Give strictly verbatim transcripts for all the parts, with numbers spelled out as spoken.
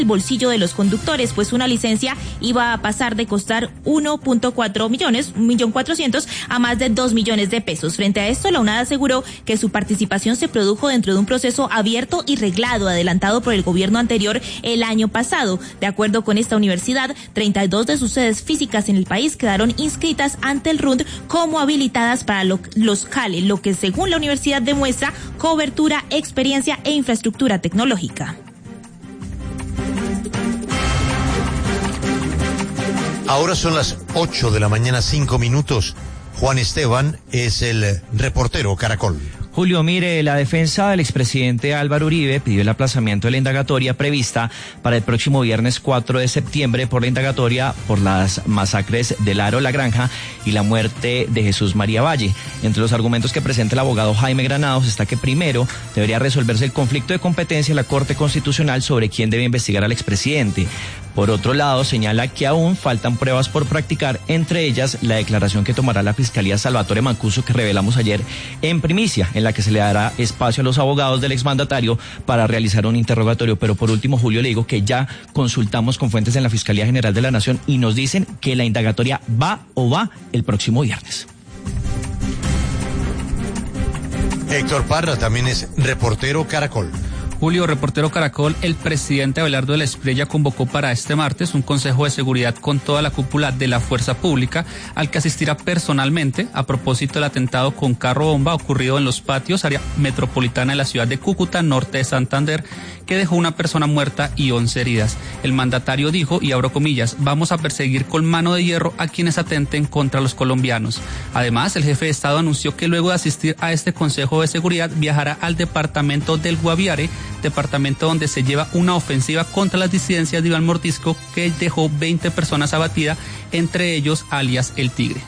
el bolsillo de los conductores, pues una licencia iba a pasar de costar uno punto cuatro millones, un millón cuatrocientos, a más de dos millones de pesos. Frente a esto, la UNAD aseguró que su participación se produjo dentro de un proceso abierto y reglado adelantado por el gobierno anterior el año pasado. De acuerdo con esta universidad, treinta y dos de sus sedes físicas en el país quedaron inscritas ante el R U N D como habilitadas para lo, los CALE, lo que según la universidad demuestra cobertura, experiencia e infraestructura tecnológica. Ahora son las ocho de la mañana, cinco minutos. Juan Esteban es el reportero Caracol. Julio, mire, la defensa del expresidente Álvaro Uribe pidió el aplazamiento de la indagatoria prevista para el próximo viernes cuatro de septiembre por la indagatoria por las masacres del Aro La Granja y la muerte de Jesús María Valle. Entre los argumentos que presenta el abogado Jaime Granados está que primero debería resolverse el conflicto de competencia en la Corte Constitucional sobre quién debe investigar al expresidente. Por otro lado, señala que aún faltan pruebas por practicar, entre ellas la declaración que tomará la Fiscalía Salvatore Mancuso, que revelamos ayer en primicia, en la que se le dará espacio a los abogados del exmandatario para realizar un interrogatorio. Pero por último, Julio, le digo que ya consultamos con fuentes en la Fiscalía General de la Nación y nos dicen que la indagatoria va o va el próximo viernes. Héctor Parra también es reportero Caracol. Julio, reportero Caracol, el presidente Abelardo de la Espriella convocó para este martes un consejo de seguridad con toda la cúpula de la fuerza pública, al que asistirá personalmente a propósito del atentado con carro bomba ocurrido en los patios, área metropolitana de la ciudad de Cúcuta, norte de Santander, que dejó una persona muerta y once heridas. El mandatario dijo, y abro comillas, vamos a perseguir con mano de hierro a quienes atenten contra los colombianos. Además, el jefe de Estado anunció que luego de asistir a este consejo de seguridad viajará al departamento del Guaviare, departamento donde se lleva una ofensiva contra las disidencias de Iván Mordisco, que dejó veinte personas abatidas, entre ellos alias El Tigre.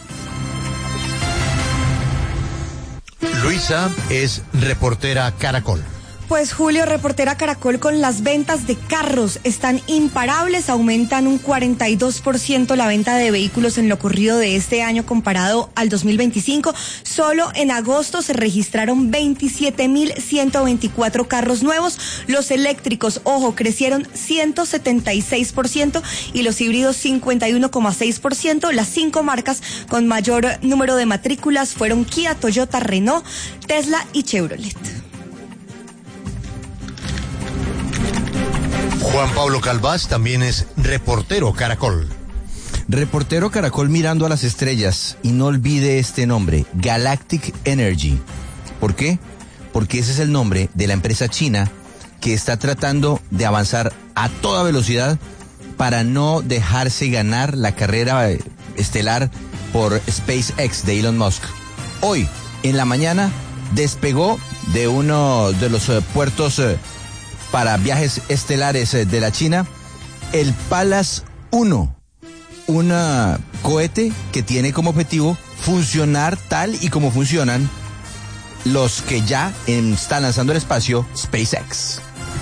Luisa es reportera Caracol. Pues Julio, reportera Caracol, con las ventas de carros están imparables, aumentan un cuarenta y dos por ciento la venta de vehículos en lo corrido de este año comparado al dos mil veinticinco. Solo en agosto se registraron veintisiete mil ciento veinticuatro carros nuevos. Los eléctricos, ojo, crecieron ciento setenta y seis por ciento y los híbridos cincuenta y uno coma seis por ciento. Las cinco marcas con mayor número de matrículas fueron Kia, Toyota, Renault, Tesla y Chevrolet. Juan Pablo Calvás también es reportero Caracol. Reportero Caracol mirando a las estrellas, y no olvide este nombre, Galactic Energy. ¿Por qué? Porque ese es el nombre de la empresa china que está tratando de avanzar a toda velocidad para no dejarse ganar la carrera estelar por SpaceX de Elon Musk. Hoy, en la mañana, despegó de uno de los uh, puertos uh, para viajes estelares uh, de la China, el Pallas uno, un uh, cohete que tiene como objetivo funcionar tal y como funcionan los que ya están lanzando al espacio SpaceX.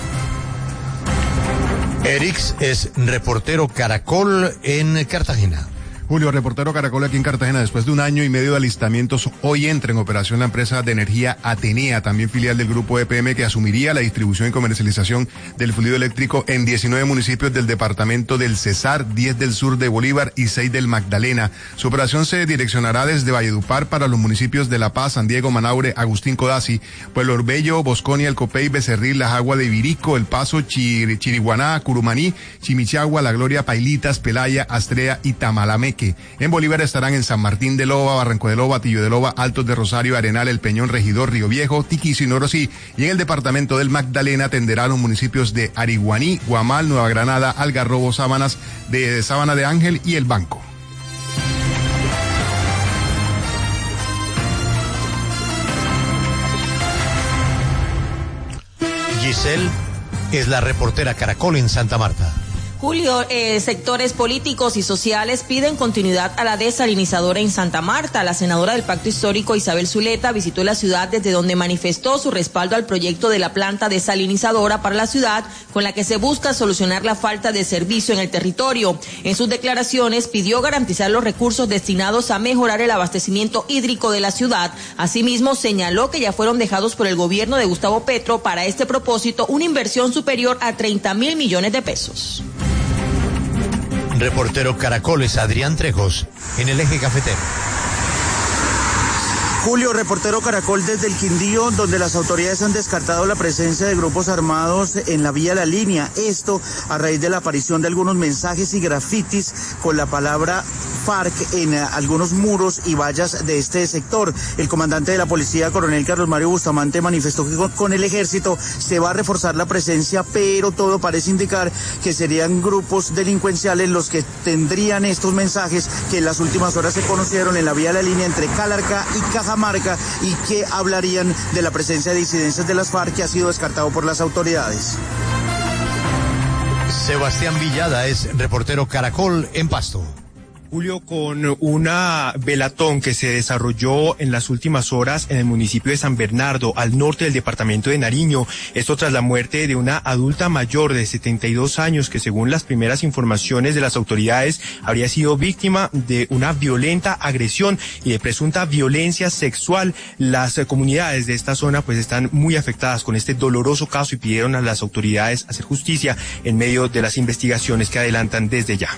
Erix es reportero Caracol en Cartagena. Julio, reportero Caracol aquí en Cartagena. Después de un año y medio de alistamientos, hoy entra en operación la empresa de energía Atenea, también filial del grupo E P M, que asumiría la distribución y comercialización del fluido eléctrico en diecinueve municipios del departamento del Cesar, diez del sur de Bolívar y seis del Magdalena. Su operación se direccionará desde Valledupar para los municipios de La Paz, San Diego, Manaure, Agustín Codazzi, Pueblo Orbello, Bosconia, El Copey, Becerril, La Jagua de Ibirico, El Paso, Chir, Chiriguaná, Curumaní, Chimichagua, La Gloria, Pailitas, Pelaya, Astrea y Tamalameque. En Bolívar estarán en San Martín de Loba, Barranco de Loba, Tillo de Loba, Altos de Rosario, Arenal, El Peñón, Regidor, Río Viejo, Tiquicio y Norosí. Y en el departamento del Magdalena atenderá a los municipios de Ariguaní, Guamal, Nueva Granada, Algarrobo, Sábanas de Sábana de Ángel y El Banco. Giselle es la reportera Caracol en Santa Marta. Julio, eh, sectores políticos y sociales piden continuidad a la desalinizadora en Santa Marta. La senadora del Pacto Histórico, Isabel Zuleta, visitó la ciudad desde donde manifestó su respaldo al proyecto de la planta desalinizadora para la ciudad, con la que se busca solucionar la falta de servicio en el territorio. En sus declaraciones pidió garantizar los recursos destinados a mejorar el abastecimiento hídrico de la ciudad. Asimismo, señaló que ya fueron dejados por el gobierno de Gustavo Petro para este propósito una inversión superior a treinta mil millones de pesos. Reportero Caracoles, Adrián Trejos, en el eje cafetero. Julio, reportero Caracol desde el Quindío, donde las autoridades han descartado la presencia de grupos armados en la vía La Línea. Esto a raíz de la aparición de algunos mensajes y grafitis con la palabra FARC en algunos muros y vallas de este sector. El comandante de la policía, coronel Carlos Mario Bustamante, manifestó que con el ejército se va a reforzar la presencia, pero todo parece indicar que serían grupos delincuenciales los que tendrían estos mensajes que en las últimas horas se conocieron en la vía La Línea entre Calarcá y Cajamarca, y que hablarían de la presencia de disidencias de las FARC, que ha sido descartado por las autoridades. Sebastián Villada es reportero Caracol en Pasto. Julio, con una velatón que se desarrolló en las últimas horas en el municipio de San Bernardo, al norte del departamento de Nariño. Esto tras la muerte de una adulta mayor de setenta y dos años que, según las primeras informaciones de las autoridades, habría sido víctima de una violenta agresión y de presunta violencia sexual. Las eh, comunidades de esta zona pues están muy afectadas con este doloroso caso y pidieron a las autoridades hacer justicia en medio de las investigaciones que adelantan desde ya.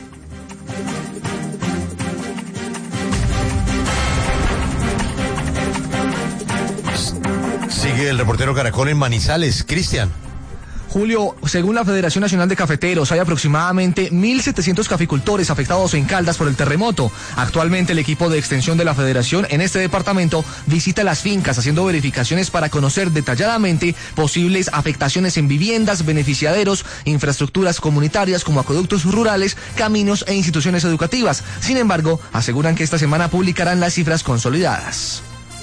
Sigue el reportero Caracol en Manizales. Cristian. Julio, según la Federación Nacional de Cafeteros, hay aproximadamente mil setecientos caficultores afectados en Caldas por el terremoto. Actualmente el equipo de extensión de la Federación en este departamento visita las fincas haciendo verificaciones para conocer detalladamente posibles afectaciones en viviendas, beneficiaderos, infraestructuras comunitarias como acueductos rurales, caminos e instituciones educativas. Sin embargo, aseguran que esta semana publicarán las cifras consolidadas.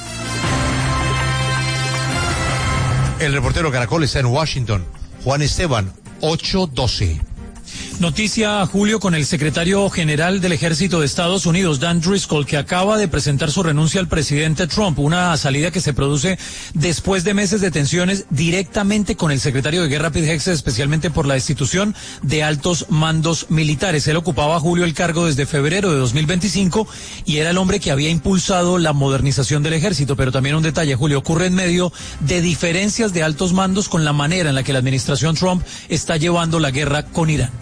El reportero Caracol está en Washington. Juan Esteban, ocho doce. Noticia, Julio, con el secretario general del Ejército de Estados Unidos, Dan Driscoll, que acaba de presentar su renuncia al presidente Trump, una salida que se produce después de meses de tensiones directamente con el secretario de Guerra, Pete Hegseth, especialmente por la destitución de altos mandos militares. Él ocupaba, Julio, el cargo desde febrero de dos mil veinticinco y era el hombre que había impulsado la modernización del ejército. Pero también un detalle, Julio, ocurre en medio de diferencias de altos mandos con la manera en la que la administración Trump está llevando la guerra con Irán.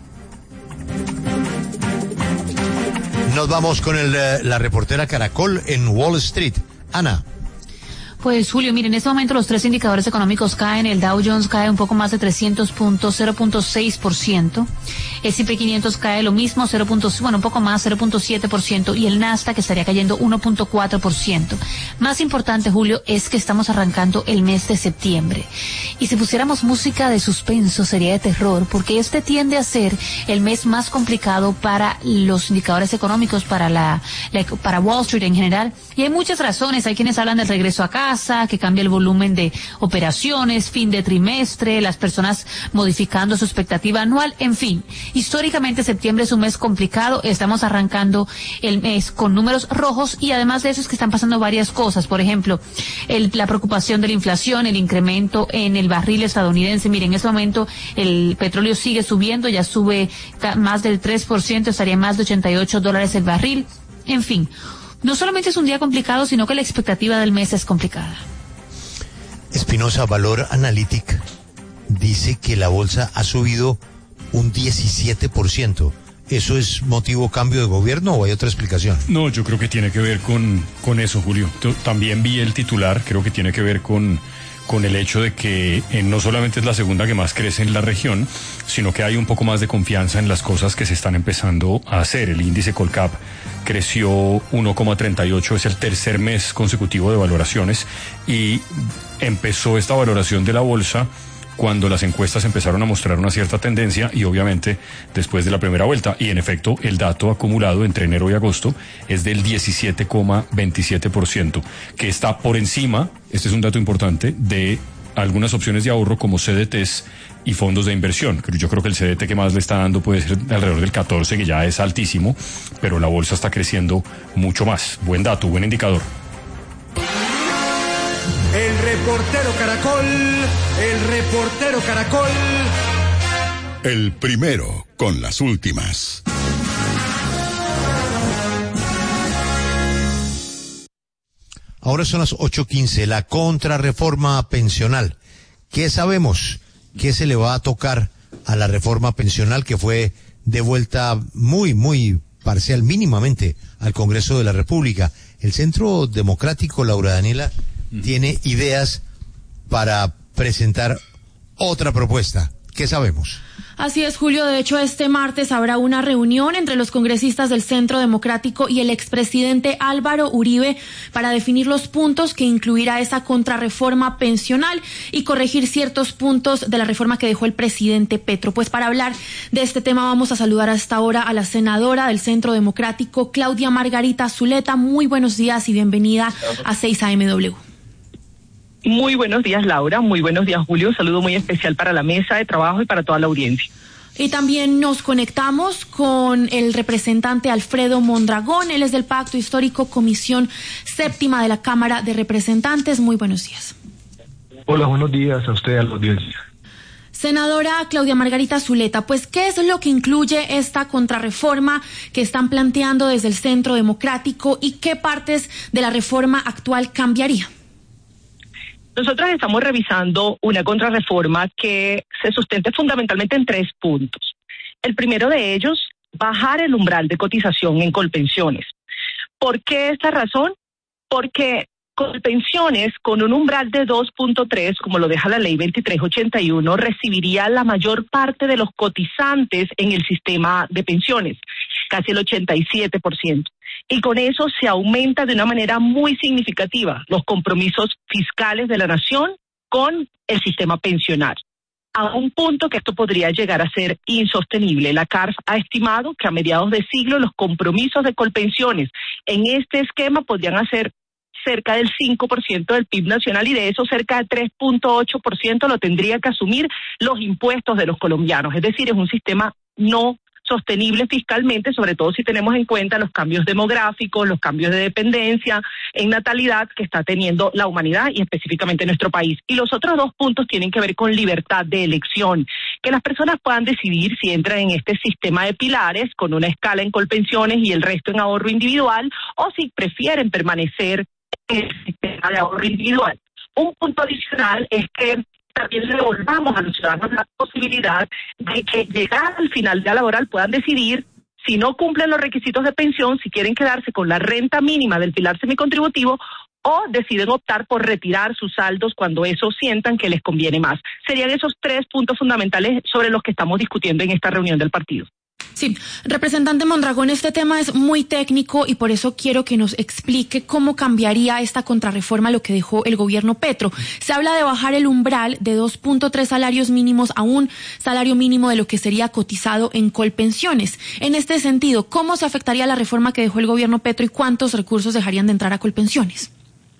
Nos vamos con el, la reportera Caracol en Wall Street. Ana. Pues Julio, mire, en este momento los tres indicadores económicos caen. El Dow Jones cae un poco más de trescientos puntos, cero punto seis por ciento. El ese y pe quinientos cae lo mismo, cero. Bueno, un poco más, cero punto siete por ciento. Y el Nasdaq estaría cayendo uno punto cuatro por ciento. Más importante, Julio, es que estamos arrancando el mes de septiembre. Y si pusiéramos música de suspenso sería de terror, porque este tiende a ser el mes más complicado para los indicadores económicos, para la, la para Wall Street en general. Y hay muchas razones. Hay quienes hablan del regreso a casa, que cambia el volumen de operaciones, fin de trimestre, las personas modificando su expectativa anual, en fin. Históricamente septiembre es un mes complicado, estamos arrancando el mes con números rojos y además de eso es que están pasando varias cosas. Por ejemplo, el, la preocupación de la inflación, el incremento en el barril estadounidense. Miren, en este momento el petróleo sigue subiendo, ya sube más del tres por ciento, estaría en más de ochenta y ocho dólares el barril. En fin. No solamente es un día complicado, sino que la expectativa del mes es complicada. Espinosa, Valor Analytic dice que la bolsa ha subido un diecisiete por ciento. ¿Eso es motivo cambio de gobierno o hay otra explicación? No, yo creo que tiene que ver con, con eso, Julio. También vi el titular, creo que tiene que ver con... con el hecho de que eh, no solamente es la segunda que más crece en la región, sino que hay un poco más de confianza en las cosas que se están empezando a hacer. El índice Colcap creció uno coma treinta y ocho, es el tercer mes consecutivo de valoraciones, y empezó esta valoración de la bolsa cuando las encuestas empezaron a mostrar una cierta tendencia y obviamente después de la primera vuelta. Y en efecto, el dato acumulado entre enero y agosto es del diecisiete coma veintisiete por ciento, que está por encima, este es un dato importante, de algunas opciones de ahorro como C D Ts y fondos de inversión. Yo creo que el C D T que más le está dando puede ser alrededor del catorce, que ya es altísimo, pero la bolsa está creciendo mucho más. Buen dato, buen indicador. El reportero Caracol, el reportero Caracol. El primero con las últimas. Ahora son las ocho quince, la contrarreforma pensional. ¿Qué sabemos? ¿Qué se le va a tocar a la reforma pensional que fue devuelta muy, muy parcial, mínimamente, al Congreso de la República? El Centro Democrático, Laura Daniela, uh-huh. tiene ideas para presentar otra propuesta. ¿Qué sabemos? Así es, Julio. De hecho, este martes habrá una reunión entre los congresistas del Centro Democrático y el expresidente Álvaro Uribe para definir los puntos que incluirá esa contrarreforma pensional y corregir ciertos puntos de la reforma que dejó el presidente Petro. Pues para hablar de este tema vamos a saludar a esta hora a la senadora del Centro Democrático, Claudia Margarita Zuleta. Muy buenos días y bienvenida a seis A M W. Muy buenos días, Laura. Muy buenos días, Julio. Un saludo muy especial para la mesa de trabajo y para toda la audiencia. Y también nos conectamos con el representante Alfredo Mondragón. Él es del Pacto Histórico, Comisión Séptima de la Cámara de Representantes. Muy buenos días. Hola, buenos días a usted, a la audiencia. Senadora Claudia Margarita Zuleta, pues, ¿qué es lo que incluye esta contrarreforma que están planteando desde el Centro Democrático y qué partes de la reforma actual cambiaría? Nosotros estamos revisando una contrarreforma que se sustenta fundamentalmente en tres puntos. El primero de ellos, bajar el umbral de cotización en Colpensiones. ¿Por qué esta razón? Porque Colpensiones, con un umbral de dos punto tres, como lo deja la ley veintitrés ochenta y uno, recibiría la mayor parte de los cotizantes en el sistema de pensiones, casi el ochenta y siete por ciento. Y con eso se aumenta de una manera muy significativa los compromisos fiscales de la nación con el sistema pensional, a un punto que esto podría llegar a ser insostenible. La C A R F ha estimado que a mediados de siglo los compromisos de Colpensiones en este esquema podrían hacer cerca del cinco por ciento del P I B nacional y de eso cerca del tres punto ocho por ciento lo tendría que asumir los impuestos de los colombianos. Es decir, es un sistema no sostenible fiscalmente, sobre todo si tenemos en cuenta los cambios demográficos, los cambios de dependencia en natalidad que está teniendo la humanidad y específicamente nuestro país. Y los otros dos puntos tienen que ver con libertad de elección, que las personas puedan decidir si entran en este sistema de pilares con una escala en Colpensiones y el resto en ahorro individual o si prefieren permanecer en el sistema de ahorro individual. Un punto adicional es que también le devolvamos a los ciudadanos la posibilidad de que llegada al final de la laboral puedan decidir si no cumplen los requisitos de pensión, si quieren quedarse con la renta mínima del pilar semicontributivo o deciden optar por retirar sus saldos cuando eso sientan que les conviene más. Serían esos tres puntos fundamentales sobre los que estamos discutiendo en esta reunión del partido. Sí, representante Mondragón, este tema es muy técnico y por eso quiero que nos explique cómo cambiaría esta contrarreforma lo que dejó el gobierno Petro. Se habla de bajar el umbral de dos punto tres salarios mínimos a un salario mínimo de lo que sería cotizado en Colpensiones. En este sentido, ¿cómo se afectaría la reforma que dejó el gobierno Petro y cuántos recursos dejarían de entrar a Colpensiones?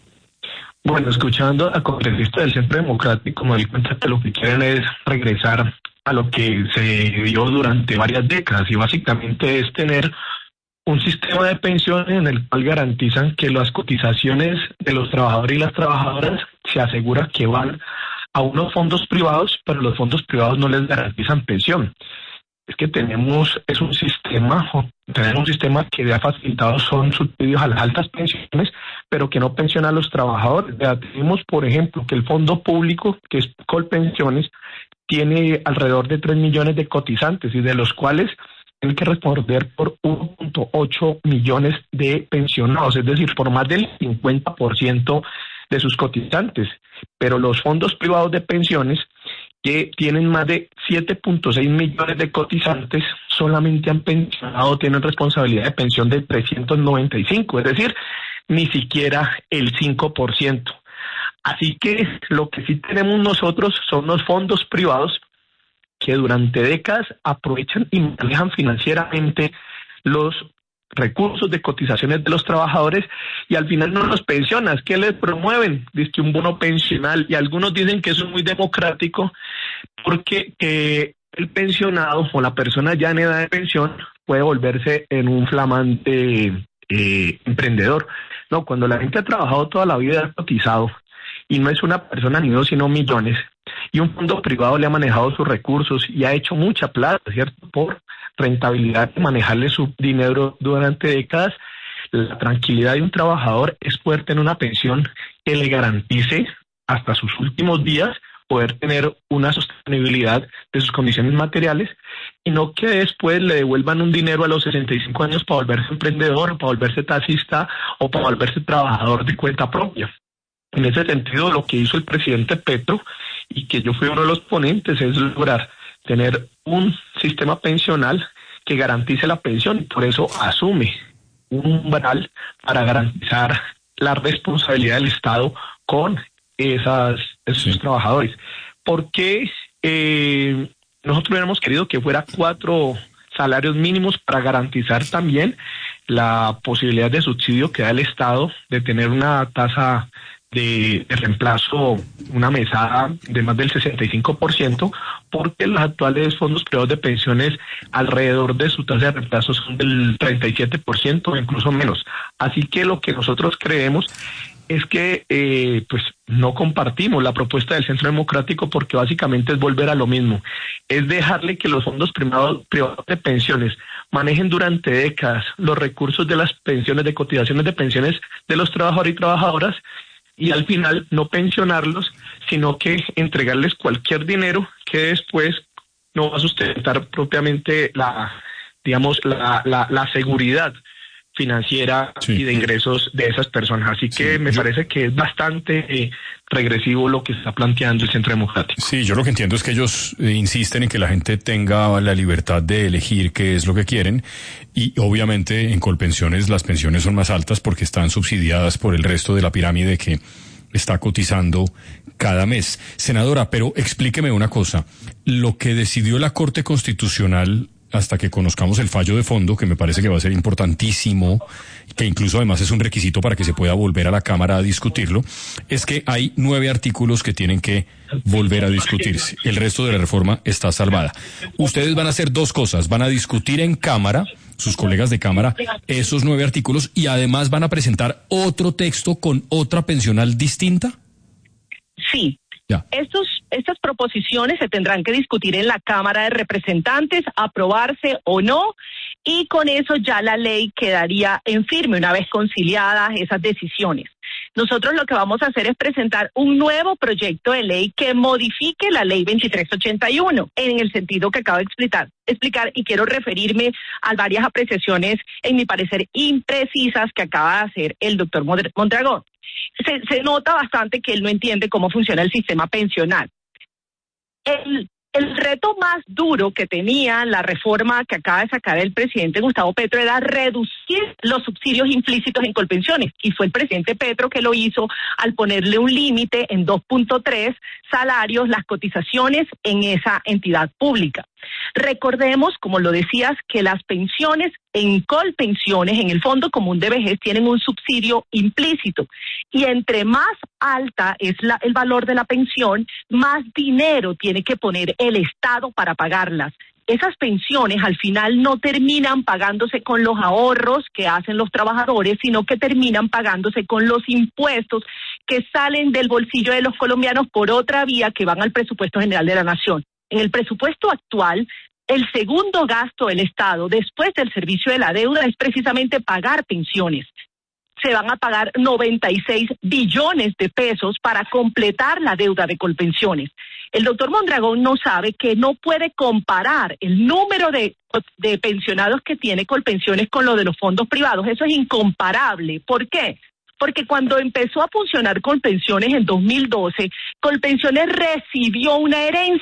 Bueno, escuchando a congresistas del Centro Democrático me doy cuenta que lo que quieren es regresar a lo que se dio durante varias décadas y básicamente es tener un sistema de pensiones en el cual garantizan que las cotizaciones de los trabajadores y las trabajadoras se asegura que van a unos fondos privados, pero los fondos privados no les garantizan pensión. Es que tenemos, es un sistema, tenemos un sistema que ha facilitado son subsidios a las altas pensiones, pero que no pensiona a los trabajadores. Ya tenemos, por ejemplo, que el fondo público, que es Colpensiones, tiene alrededor de tres millones de cotizantes y de los cuales tiene que responder por uno punto ocho millones de pensionados, es decir, por más del cincuenta por ciento de sus cotizantes. Pero los fondos privados de pensiones, que tienen más de siete punto seis millones de cotizantes, solamente han pensionado, tienen responsabilidad de pensión de trescientos noventa y cinco, es decir, ni siquiera el cinco por ciento. Así que lo que sí tenemos nosotros son los fondos privados que durante décadas aprovechan y manejan financieramente los recursos de cotizaciones de los trabajadores y al final no los pensionas. ¿Qué les promueven? Dice un bono pensional, y algunos dicen que eso es muy democrático porque eh, el pensionado o la persona ya en edad de pensión puede volverse en un flamante eh, emprendedor. No, cuando la gente ha trabajado toda la vida, ha cotizado, y no es una persona ni dos, sino millones, y un fondo privado le ha manejado sus recursos y ha hecho mucha plata, ¿cierto?, por rentabilidad de manejarle su dinero durante décadas. La tranquilidad de un trabajador es poder tener una pensión que le garantice hasta sus últimos días poder tener una sostenibilidad de sus condiciones materiales, y no que después le devuelvan un dinero a los sesenta y cinco años para volverse emprendedor, para volverse taxista o para volverse trabajador de cuenta propia. En ese sentido, lo que hizo el presidente Petro, y que yo fui uno de los ponentes, es lograr tener un sistema pensional que garantice la pensión, y por eso asume un umbral para garantizar la responsabilidad del Estado con esas, esos sí. trabajadores. Porque eh, nosotros hubiéramos querido que fuera cuatro salarios mínimos para garantizar también la posibilidad de subsidio que da el Estado de tener una tasa de, de reemplazo, una mesada de más del sesenta y cinco por ciento, porque los actuales fondos privados de pensiones alrededor de su tasa de reemplazo son del treinta y siete por ciento o incluso menos. Así que lo que nosotros creemos es que eh, pues no compartimos la propuesta del Centro Democrático, porque básicamente es volver a lo mismo, es dejarle que los fondos privados, privados de pensiones manejen durante décadas los recursos de las pensiones, de cotizaciones de pensiones de los trabajadores y trabajadoras, y al final no pensionarlos, sino que entregarles cualquier dinero que después no va a sustentar propiamente la, digamos, la, la, la seguridad financiera sí. y de ingresos de esas personas. Así que sí, me yo... parece que es bastante eh, regresivo lo que está planteando el Centro Democrático. Sí, yo lo que entiendo es que ellos eh, insisten en que la gente tenga la libertad de elegir qué es lo que quieren, y obviamente en Colpensiones las pensiones son más altas porque están subsidiadas por el resto de la pirámide que está cotizando cada mes. Senadora, pero explíqueme una cosa. Lo que decidió la Corte Constitucional, hasta que conozcamos el fallo de fondo, que me parece que va a ser importantísimo, que incluso además es un requisito para que se pueda volver a la Cámara a discutirlo, es que hay nueve artículos que tienen que volver a discutirse. El resto de la reforma está salvada. Ustedes van a hacer dos cosas. Van a discutir en Cámara, sus colegas de Cámara, esos nueve artículos, y además van a presentar otro texto con otra pensional distinta. Sí. Ya. Estos, estas proposiciones se tendrán que discutir en la Cámara de Representantes, aprobarse o no, y con eso ya la ley quedaría en firme una vez conciliadas esas decisiones. Nosotros lo que vamos a hacer es presentar un nuevo proyecto de ley que modifique la ley veintitrés ochenta y uno en el sentido que acabo de explicar, explicar y quiero referirme a varias apreciaciones, en mi parecer, imprecisas que acaba de hacer el doctor Mondragón. Se, se nota bastante que él no entiende cómo funciona el sistema pensional. El, el reto más duro que tenía la reforma que acaba de sacar el presidente Gustavo Petro era reducir los subsidios implícitos en Colpensiones, y fue el presidente Petro que lo hizo al ponerle un límite en dos punto tres salarios las cotizaciones en esa entidad pública. Recordemos, como lo decías, que las pensiones en Colpensiones, en el Fondo Común de Vejez, tienen un subsidio implícito, y entre más alta es la, el valor de la pensión, más dinero tiene que poner el Estado para pagarlas. Esas pensiones al final no terminan pagándose con los ahorros que hacen los trabajadores, sino que terminan pagándose con los impuestos que salen del bolsillo de los colombianos por otra vía que van al presupuesto general de la Nación. En el presupuesto actual, el segundo gasto del Estado, después del servicio de la deuda, es precisamente pagar pensiones. Se van a pagar noventa y seis billones de pesos para completar la deuda de Colpensiones. El doctor Mondragón no sabe que no puede comparar el número de, de pensionados que tiene Colpensiones con lo de los fondos privados. Eso es incomparable. ¿Por qué? Porque cuando empezó a funcionar Colpensiones en dos mil doce, Colpensiones recibió una herencia.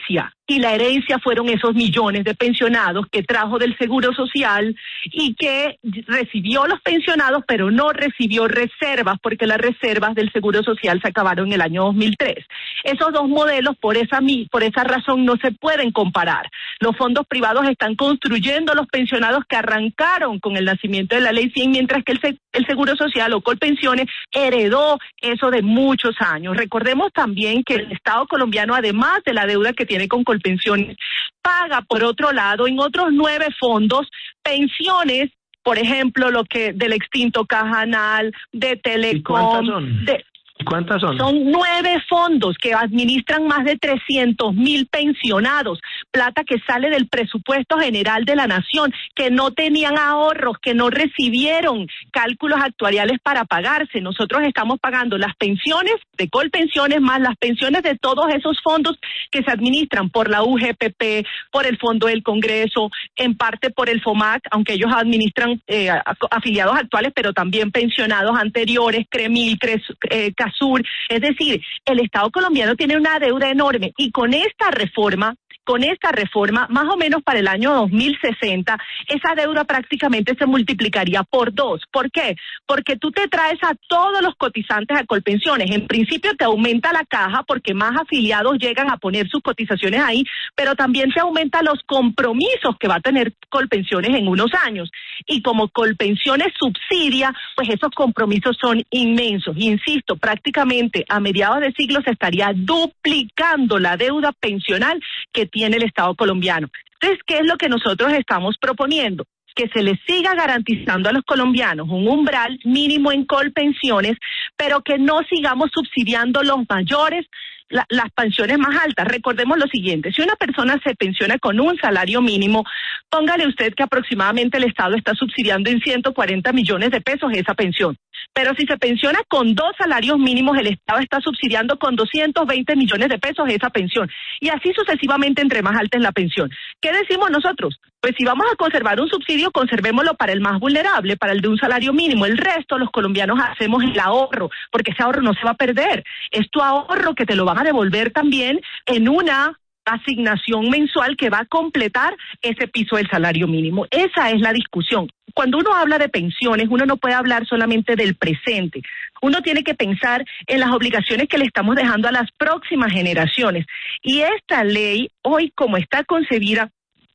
y la herencia fueron esos millones de pensionados que trajo del Seguro Social y que recibió los pensionados, pero no recibió reservas, porque las reservas del Seguro Social se acabaron en el año dos mil tres. Esos dos modelos, por esa, por esa razón, no se pueden comparar. Los fondos privados están construyendo los pensionados que arrancaron con el nacimiento de la Ley cien, mientras que el, el Seguro Social o Colpensiones heredó eso de muchos años. Recordemos también que el Estado colombiano, además de la deuda que tiene con Colpensiones, paga por otro lado en otros nueve fondos pensiones, por ejemplo, lo que del extinto Cajanal, de Telecom, de ¿Cuántas son? Son nueve fondos que administran más de trescientos mil pensionados, plata que sale del presupuesto general de la nación, que no tenían ahorros, que no recibieron cálculos actuariales para pagarse. Nosotros estamos pagando las pensiones de Colpensiones más las pensiones de todos esos fondos que se administran por la U G P P, por el Fondo del Congreso, en parte por el FOMAC, aunque ellos administran eh, afiliados actuales, pero también pensionados anteriores, CREMIL, CRES, eh, Sur. Es decir, el Estado colombiano tiene una deuda enorme y con esta reforma, con esta reforma, más o menos para el año dos mil sesenta, esa deuda prácticamente se multiplicaría por dos. ¿Por qué? Porque tú te traes a todos los cotizantes a Colpensiones. En principio te aumenta la caja porque más afiliados llegan a poner sus cotizaciones ahí, pero también te aumenta los compromisos que va a tener Colpensiones en unos años. Y como Colpensiones subsidia, pues esos compromisos son inmensos. Insisto, prácticamente a mediados de siglo se estaría duplicando la deuda pensional que tiene el Estado colombiano. Entonces, ¿qué es lo que nosotros estamos proponiendo? Que se les siga garantizando a los colombianos un umbral mínimo en Colpensiones, pero que no sigamos subsidiando los mayores, la, las pensiones más altas. Recordemos lo siguiente, si una persona se pensiona con un salario mínimo, póngale usted que aproximadamente el Estado está subsidiando en ciento cuarenta millones de pesos esa pensión. Pero si se pensiona con dos salarios mínimos, el Estado está subsidiando con doscientos veinte millones de pesos esa pensión. Y así sucesivamente entre más alta es la pensión. ¿Qué decimos nosotros? Pues si vamos a conservar un subsidio, conservémoslo para el más vulnerable, para el de un salario mínimo. El resto, los colombianos hacemos el ahorro, porque ese ahorro no se va a perder. Es tu ahorro que te lo van a devolver también en una asignación mensual que va a completar ese piso del salario mínimo. Esa es la discusión. Cuando uno habla de pensiones, uno no puede hablar solamente del presente. Uno tiene que pensar en las obligaciones que le estamos dejando a las próximas generaciones. Y esta ley, hoy como está concebida,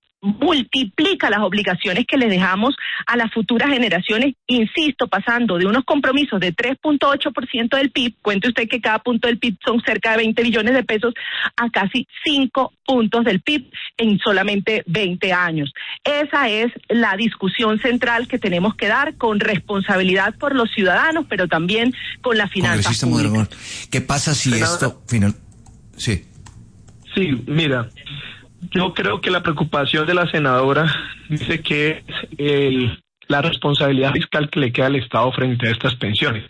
multiplica las obligaciones que le dejamos a las futuras generaciones, insisto, pasando de unos compromisos de tres punto ocho por ciento del P I B, cuente usted que cada punto del P I B son cerca de veinte billones de pesos, a casi cinco puntos del P I B en solamente veinte años. Esa es la discusión central que tenemos que dar con responsabilidad por los ciudadanos, pero también con la finanza pública. ¿Qué pasa si Pero, esto final? Sí. Sí, mira. Yo creo que la preocupación de la senadora dice que es el, la responsabilidad fiscal que le queda al Estado frente a estas pensiones.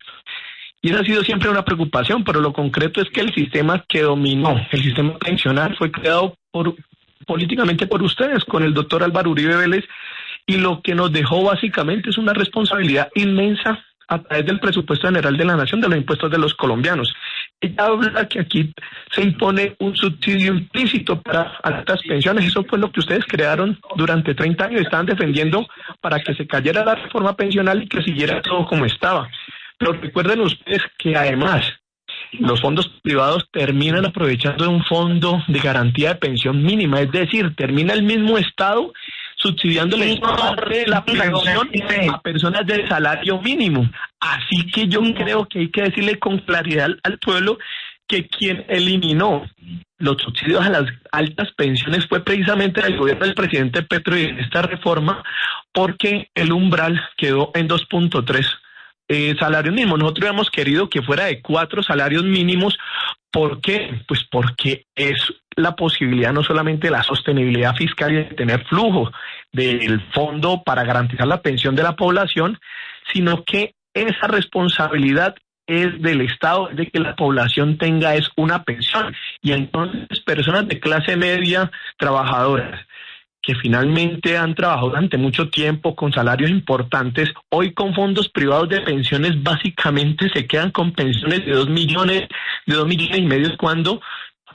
Y esa ha sido siempre una preocupación, pero lo concreto es que el sistema que dominó, el sistema pensional, fue creado por políticamente por ustedes, con el doctor Álvaro Uribe Vélez, y lo que nos dejó básicamente es una responsabilidad inmensa a través del presupuesto general de la nación, de los impuestos de los colombianos. Ella habla que aquí se impone un subsidio implícito para altas pensiones. Eso fue lo que ustedes crearon durante treinta años, estaban defendiendo para que se cayera la reforma pensional y que siguiera todo como estaba. Pero recuerden ustedes que además los fondos privados terminan aprovechando de un fondo de garantía de pensión mínima, es decir, termina el mismo Estado subsidiándole parte de la pensión a personas de salario mínimo. Así que yo creo que hay que decirle con claridad al, al pueblo que quien eliminó los subsidios a las altas pensiones fue precisamente el gobierno del presidente Petro y en esta reforma, porque el umbral quedó en dos punto tres eh, salarios mínimos. Nosotros habíamos querido que fuera de cuatro salarios mínimos. ¿Por qué? Pues porque es la posibilidad no solamente de la sostenibilidad fiscal y de tener flujo del fondo para garantizar la pensión de la población, sino que esa responsabilidad es del Estado, de que la población tenga es una pensión. Y entonces personas de clase media, trabajadoras, que finalmente han trabajado durante mucho tiempo con salarios importantes, hoy con fondos privados de pensiones básicamente se quedan con pensiones de dos millones, de dos millones y medio, cuando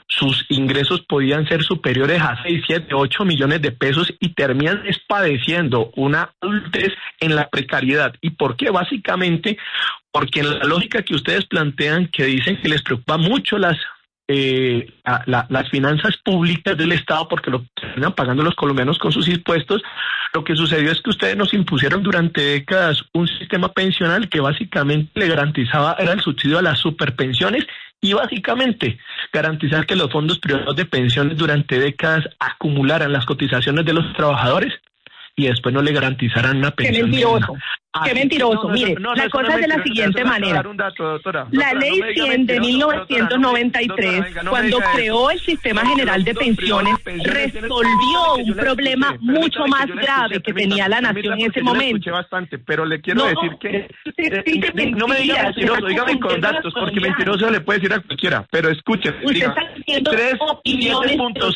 sus ingresos podían ser superiores a seis, siete, ocho millones de pesos y terminan padeciendo una adultez en la precariedad. ¿Y por qué? Básicamente porque en la lógica que ustedes plantean, que dicen que les preocupa mucho las Eh, la, la, las finanzas públicas del Estado, porque lo terminan pagando los colombianos con sus impuestos, lo que sucedió es que ustedes nos impusieron durante décadas un sistema pensional que básicamente le garantizaba, era el subsidio a las superpensiones y básicamente garantizar que los fondos privados de pensiones durante décadas acumularan las cotizaciones de los trabajadores y después no le garantizaran una pensión. Qué mentiroso, Así qué mentiroso. no, no, Mire, no, no, la cosa no es de la mentira, siguiente no, manera. Un dato, doctora, la doctora, ley no cien de mil novecientos noventa y tres, doctora, no cuando creó el Sistema General de Pensiones, resolvió un problema mucho más grave que tenía la nación en ese momento. Escuché bastante, pero le quiero No, decir que usted dice eh, no me diga mentiras, mentiroso, está dígame con confundiendo datos, a los porque mentiroso le puede decir a cualquiera, pero escuche, Usted está diciendo siete punto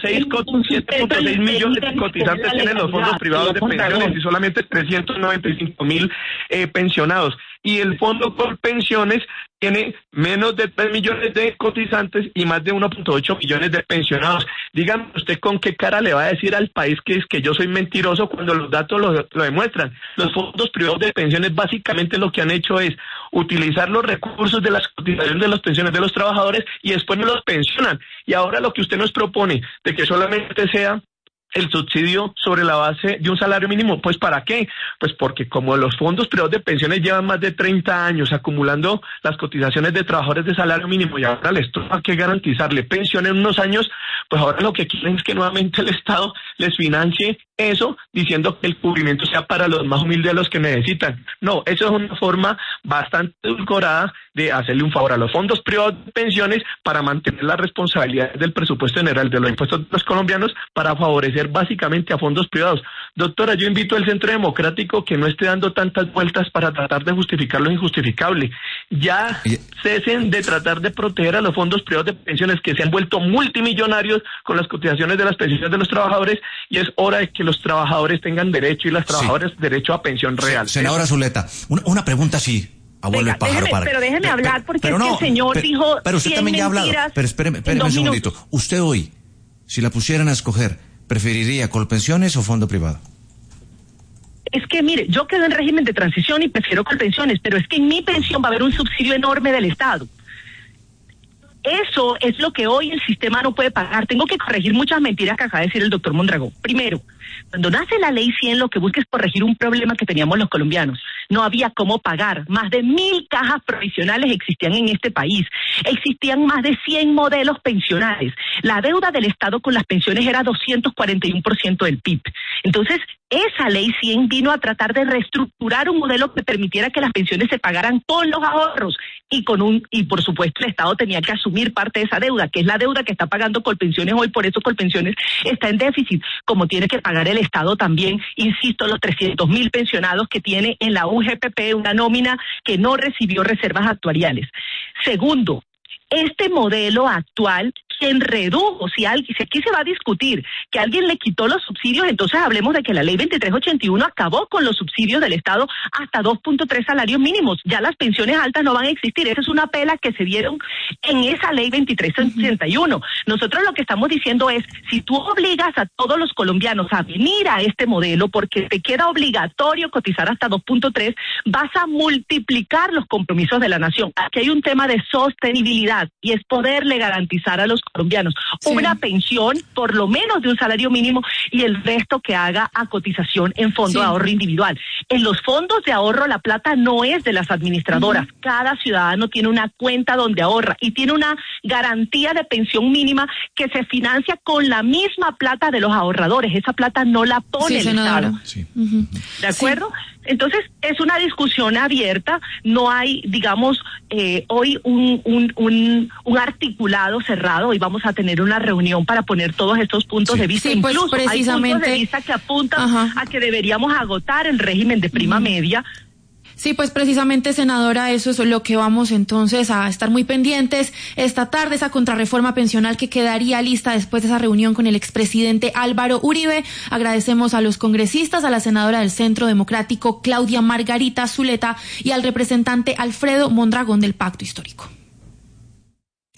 seis millones de cotizantes tienen los fondos privados de pensiones y solamente trescientos noventa y cinco mil eh, pensionados. Y el fondo por pensiones tiene menos de tres millones de cotizantes y más de uno punto ocho millones de pensionados. Dígame usted con qué cara le va a decir al país que es que yo soy mentiroso cuando los datos lo, lo demuestran. Los fondos privados de pensiones básicamente lo que han hecho es utilizar los recursos de las cotizaciones de las pensiones de los trabajadores y después no los pensionan. Y ahora lo que usted nos propone de que solamente sea el subsidio sobre la base de un salario mínimo, pues ¿para qué? Pues porque como los fondos privados de pensiones llevan más de treinta años acumulando las cotizaciones de trabajadores de salario mínimo y ahora les toca que garantizarle pensión en unos años, pues ahora lo que quieren es que nuevamente el Estado les financie eso, diciendo que el cubrimiento sea para los más humildes, los que necesitan. No, eso es una forma bastante edulcorada de hacerle un favor a los fondos privados de pensiones para mantener la responsabilidad del presupuesto general de los impuestos de los colombianos para favorecer básicamente a fondos privados. Doctora, yo invito al Centro Democrático que no esté dando tantas vueltas para tratar de justificar lo injustificable. Ya cesen de tratar de proteger a los fondos privados de pensiones que se han vuelto multimillonarios con las cotizaciones de las pensiones de los trabajadores y es hora de que los trabajadores tengan derecho y las trabajadoras sí. derecho a pensión real. Senadora Zuleta, una, una pregunta así. Abuelo Venga, el pájaro déjeme, para... pero déjeme pero, hablar porque pero es no, que el señor pero, dijo pero usted también ya ha hablado. Pero espéreme, espéreme un segundito. Minutos. Usted hoy, si la pusieran a escoger, ¿preferiría Colpensiones o fondo privado? Es que, mire, yo quedo en régimen de transición y prefiero Colpensiones, pero es que en mi pensión va a haber un subsidio enorme del Estado. Eso es lo que hoy el sistema no puede pagar. Tengo que corregir muchas mentiras que acaba de decir el doctor Mondragón. Primero, cuando nace la ley cien, lo que busca es corregir un problema que teníamos los colombianos. No había cómo pagar. Más de mil cajas provisionales existían en este país. Existían más de cien modelos pensionales. La deuda del Estado con las pensiones era doscientos cuarenta y uno por ciento del P I B. Entonces, esa ley cien vino a tratar de reestructurar un modelo que permitiera que las pensiones se pagaran con los ahorros y con un y por supuesto el Estado tenía que asumir parte de esa deuda, que es la deuda que está pagando Colpensiones hoy, por eso Colpensiones está en déficit, como tiene que pagar el Estado también, insisto, los trescientos mil pensionados que tiene en la U G P P, una nómina que no recibió reservas actuariales. Segundo, este modelo actual, quien redujo, si, alguien, si aquí se va a discutir que alguien le quitó los subsidios, entonces hablemos de que la ley veintitrés ochenta y uno acabó con los subsidios del Estado hasta dos punto tres salarios mínimos. Ya las pensiones altas no van a existir. Esa es una pela que se dieron en esa ley veintitrés ochenta y uno. Nosotros lo que estamos diciendo es, si tú obligas a todos los colombianos a venir a este modelo porque te queda obligatorio cotizar hasta dos punto tres, vas a multiplicar los compromisos de la nación. Aquí hay un tema de sostenibilidad y es poderle garantizar a los colombianos sí. una pensión por lo menos de un salario mínimo y el resto que haga a cotización en fondo sí. de ahorro individual. En los fondos de ahorro la plata no es de las administradoras. Uh-huh. Cada ciudadano tiene una cuenta donde ahorra y tiene una garantía de pensión mínima que se financia con la misma plata de los ahorradores. Esa plata no la pone sí, el Estado. Sí. Uh-huh. ¿De acuerdo? Sí. Entonces, es una discusión abierta, no hay, digamos, eh, hoy un, un, un, un articulado cerrado, y vamos a tener una reunión para poner todos estos puntos sí. de vista. Sí, incluso pues precisamente, hay puntos de vista que apuntan ajá. a que deberíamos agotar el régimen de prima uh-huh. media. Sí, pues precisamente, senadora, eso es lo que vamos entonces a estar muy pendientes esta tarde, esa contrarreforma pensional que quedaría lista después de esa reunión con el expresidente Álvaro Uribe. Agradecemos a los congresistas, a la senadora del Centro Democrático Claudia Margarita Zuleta y al representante Alfredo Mondragón del Pacto Histórico.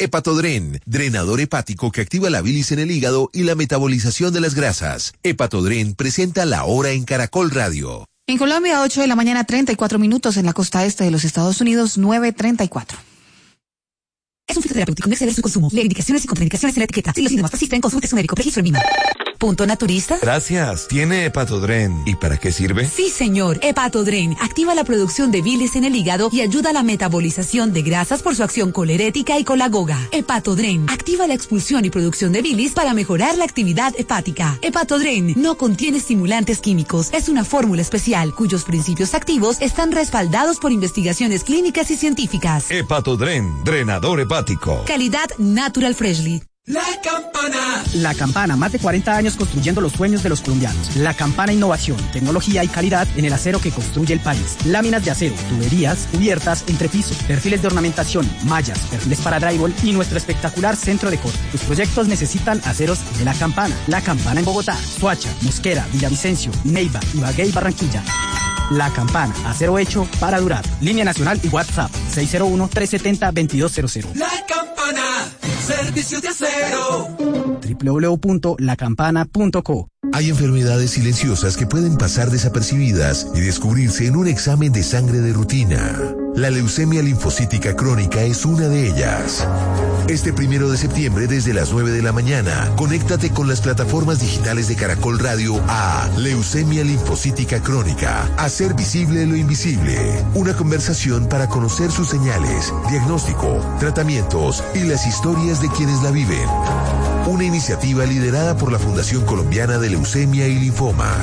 Hepatodren, drenador hepático que activa la bilis en el hígado y la metabolización de las grasas. Hepatodren presenta La Hora en Caracol Radio. En Colombia, ocho de la mañana, treinta y cuatro minutos. En la costa este de los Estados Unidos, nueve treinta y cuatro. Es un fitoterapéutico, no exceder su consumo. Lee indicaciones y contraindicaciones en la etiqueta. Si los síntomas persisten, consulte su médico. Registro en Vima. ¿Punto naturista? Gracias. ¿Tiene Hepatodren? ¿Y para qué sirve? Sí, señor. Hepatodren activa la producción de bilis en el hígado y ayuda a la metabolización de grasas por su acción colerética y colagoga. Hepatodren activa la expulsión y producción de bilis para mejorar la actividad hepática. Hepatodren no contiene estimulantes químicos. Es una fórmula especial cuyos principios activos están respaldados por investigaciones clínicas y científicas. Hepatodren, drenador hepático. Calidad Natural Freshly. La Campana. La Campana, más de cuarenta años construyendo los sueños de los colombianos. La Campana, innovación, tecnología y calidad en el acero que construye el país. Láminas de acero, tuberías, cubiertas, entrepiso, perfiles de ornamentación, mallas, perfiles para drywall y nuestro espectacular centro de corte. Tus proyectos necesitan aceros de La Campana. La Campana en Bogotá, Soacha, Mosquera, Villavicencio, Neiva, Ibagué y Barranquilla. La Campana, acero hecho para durar. Línea nacional y WhatsApp seis cero uno, tres siete cero, dos dos cero cero. La Campana, servicios de acero. doble u doble u doble u punto la campana punto co. Hay enfermedades silenciosas que pueden pasar desapercibidas y descubrirse en un examen de sangre de rutina. La leucemia linfocítica crónica es una de ellas. Este primero de septiembre, desde las nueve de la mañana, conéctate con las plataformas digitales de Caracol Radio a Leucemia linfocítica crónica. Hacer visible lo invisible. Una conversación para conocer sus señales, diagnóstico, tratamientos y las historias de quienes la viven. Una iniciativa liderada por la Fundación Colombiana de Leucemia y Linfoma.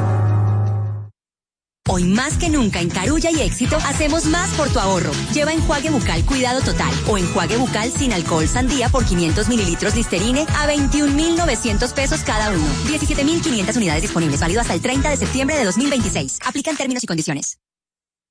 Hoy más que nunca en Carulla y Éxito hacemos más por tu ahorro. Lleva enjuague bucal Cuidado Total o enjuague bucal sin alcohol Sandía por quinientos mililitros Listerine a veintiún mil novecientos pesos cada uno. diecisiete mil quinientas unidades disponibles, válido hasta el treinta de septiembre de dos mil veintiséis. Aplican términos y condiciones.